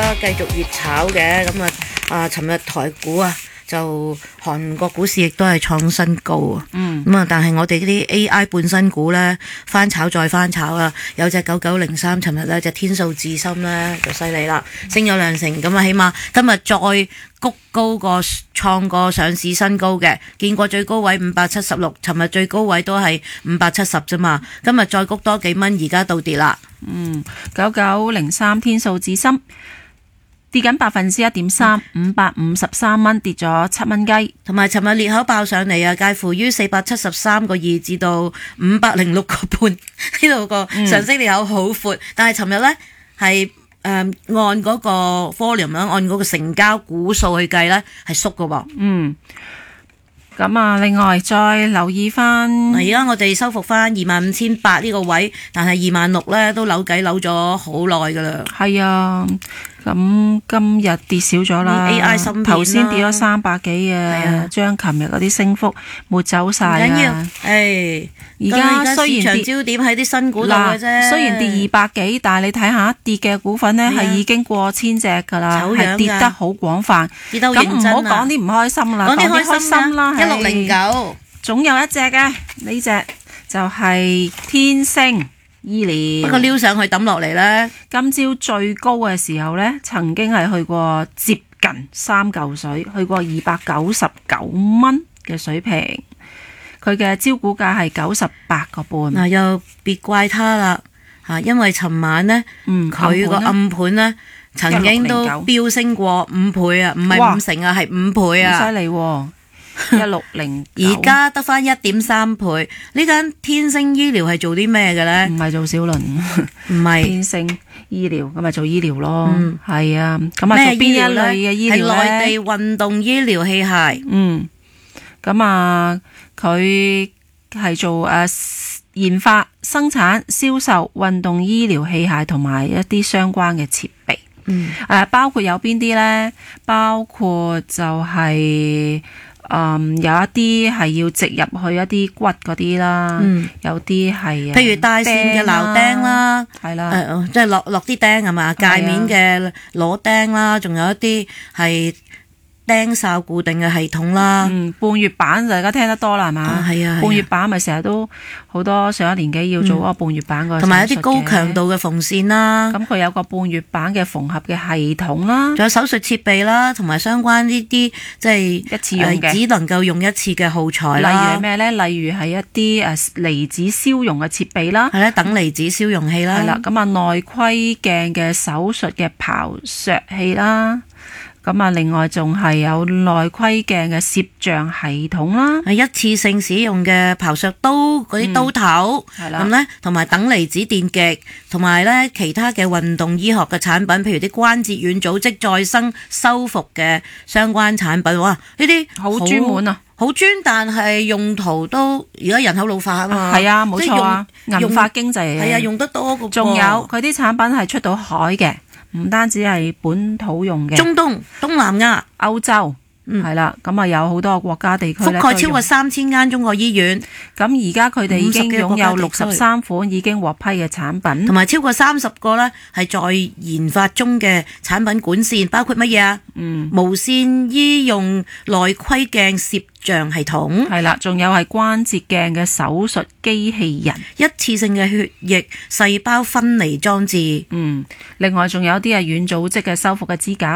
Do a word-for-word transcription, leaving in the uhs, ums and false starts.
啦，繼續熱炒嘅。咁啊啊，尋日台股啊，就韓國股市亦都係創新高啊。嗯。咁啊，但係我哋啲 A I 半新股咧，翻炒再翻炒啊，有隻九九零三，尋日咧隻天數智深咧就犀利啦，升咗兩成。咁啊，起碼今日再谷高個創個上市新高嘅，見過最高位五百七十六，尋日最高位都係五百七十啫嘛。今日再谷多幾蚊，而家到跌啦。 嗯，九九零三天數智深跌緊百分之一點三，五百五十三蚊，跌咗七蚊雞。 同埋尋日裂口爆上嚟啊，介乎於四百七十三個二至到五百零六個半，呢度個上升裂口好闊。嗯、但係尋日咧係誒按嗰個 volume 啦，按嗰個成交股數去計咧係縮㗎喎。 嗯。咁啊，另外再留意翻， 而家我哋收復翻二萬五千八呢個位，但係二萬六咧都扭計扭咗好耐噶啦。 係啊，咁今日跌少咗啦。 A I 芯片啦， 頭先跌咗三百幾啊，將琴日嗰啲升幅抹走晒啊。唔緊要， 誒， 而家雖然跌， 焦點喺啲新股度嘅啫。 雖然跌二百幾，但係你睇下跌嘅股份呢係已經過千隻噶啦，係跌得好廣泛。 跌得好認真啊！ 咁唔好講啲唔開心啦，講啲開心啦。 一六零九， 總有一隻嘅，呢隻就係天星醫療。 不過撩上去抌落嚟咧， 今朝最高嘅時候咧，曾經係去過接近三嚿水，去過二百九十九蚊嘅水平。佢嘅招股價係九十八個半。 嗱，又別怪他啦嚇，因為尋晚咧，佢個暗盤咧曾經都飆升過五倍啊，唔係五成啊，係五倍啊， 好犀利喎！一六零， 而家得翻一點三倍。呢間天星醫療係做啲咩嘅咧？ 唔係做小輪，唔係天星醫療，咁咪做醫療咯。係、嗯、啊，咁啊做邊一類嘅醫療咧？ 係內地運動醫療器械。 嗯，咁啊，佢係做誒、啊、研發、生產、銷售運動醫療器械同埋一啲相關嘅設備。嗯，誒、啊，包括有邊啲咧？包括就係、是。嗯，有一啲係要植入去一啲骨嗰啲啦，嗯、有啲係譬如帶線嘅鉚釘啦， 係啦， 誒即係落落啲釘係嘛，界面嘅螺釘啦，仲有一啲係釘哨固定嘅系統啦。 嗯，半月板大家聽得多啦係嘛？係啊，半月板咪成日都好多上一年紀要做嗰個半月板個，同埋一啲高強度嘅縫線啦。咁佢有個半月板嘅縫合嘅系統啦，仲有手術設備啦，同埋相關呢啲即係一次用嘅，只能夠用一次嘅耗材啦。例如咩咧？例如係一啲誒離子消融嘅設備啦，係啦，等離子消融器啦。係啦，咁啊內窺鏡嘅手術嘅刨削器啦。咁啊，另外仲係有內窺鏡嘅攝像系統啦，係一次性使用嘅刨削刀嗰啲刀頭，係啦、嗯，咁咧同埋等離子電極，同埋咧其他嘅運動醫學嘅產品，譬如啲關節軟組織再生修復嘅相關產品，哇！呢啲好專門啊，好專，但係用途都而家人口老化啊嘛，係啊，冇錯啊，銀髮經濟係啊，用得多個，仲有佢啲產品係出到海嘅。唔單止係本土用嘅，中東、東南亞、歐洲，嗯，係啦，咁啊有好多國家地區覆蓋超過三千間中國醫院。咁而家佢哋已經擁有六十三款已經獲批嘅產品，同埋超過三十個呢係在研發中嘅產品管線，包括乜嘢啊？嗯，無線醫用內窺鏡攝像系統，係啦，仲有係關節鏡嘅手術機器人，一次性嘅血液細胞分離裝置，嗯，另外仲有啲係軟組織嘅修復嘅支架。